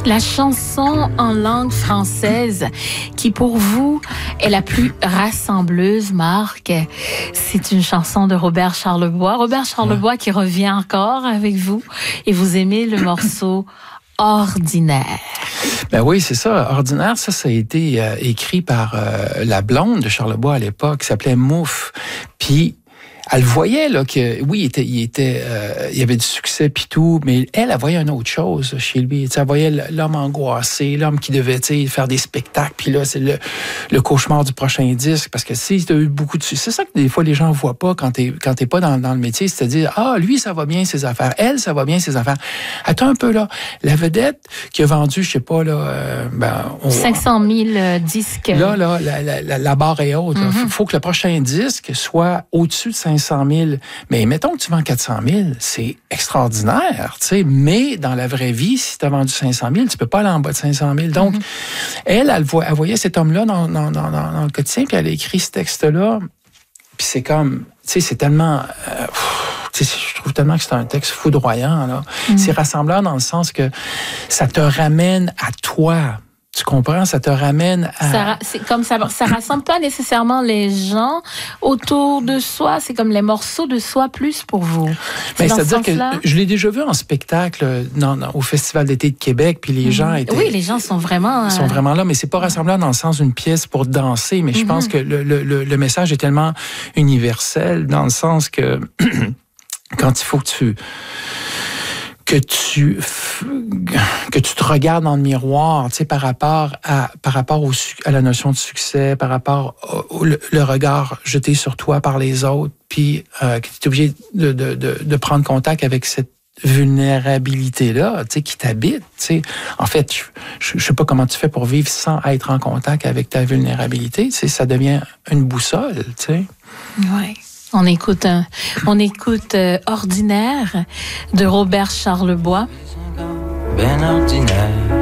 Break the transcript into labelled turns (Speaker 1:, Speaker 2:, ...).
Speaker 1: La chanson en langue française qui, pour vous, est la plus rassembleuse, Marc, c'est une chanson de Robert Charlebois. Robert Charlebois qui revient encore avec vous et vous aimez le morceau Ordinaire.
Speaker 2: Ben oui, c'est ça. Ordinaire, ça a été écrit par la blonde de Charlebois à l'époque, qui s'appelait Mouffe. Puis elle voyait là que oui, il y avait du succès puis tout, mais elle voyait une autre chose chez lui. Elle voyait l'homme angoissé, l'homme qui devait faire des spectacles. Puis là, c'est le cauchemar du prochain disque, parce que si tu as eu beaucoup de succès, c'est ça que des fois les gens voient pas quand t'es pas dans le métier, c'est-à-dire lui ça va bien ses affaires, elle ça va bien ses affaires. Attends un peu là, la vedette qui a vendu, je sais pas là,
Speaker 1: 500 000 disques.
Speaker 2: Là, la barre est haute. Il faut que le prochain disque soit au-dessus de 500 000. Mais mettons que tu vends 400 000, c'est extraordinaire, tu sais. Mais dans la vraie vie, si tu as vendu 500 000, tu peux pas aller en bas de 500 000. Donc, elle voyait cet homme-là dans le quotidien, puis elle a écrit ce texte-là. Puis c'est comme, tu sais, c'est tellement... je trouve tellement que c'est un texte foudroyant, là. C'est rassembleur dans le sens que ça te ramène à toi. Tu comprends? Ça te ramène à...
Speaker 1: Ça rassemble pas nécessairement les gens autour de soi. C'est comme les morceaux de soi plus pour vous.
Speaker 2: C'est-à-dire que je l'ai déjà vu en spectacle au Festival d'été de Québec, puis les gens étaient...
Speaker 1: Oui, les gens sont vraiment...
Speaker 2: Ils sont vraiment là, mais c'est pas rassembleur dans le sens d'une pièce pour danser, mais je pense que le message est tellement universel dans le sens que quand il faut que tu te regardes dans le miroir, tu sais, par rapport à la notion de succès, par rapport le regard jeté sur toi par les autres, puis que tu es obligé de prendre contact avec cette vulnérabilité-là, tu sais, qui t'habite, tu sais. En fait, je sais pas comment tu fais pour vivre sans être en contact avec ta vulnérabilité, tu sais, ça devient une boussole, tu sais.
Speaker 1: Ouais. On écoute Ordinaire de Robert Charlebois.
Speaker 3: Ben ordinaire,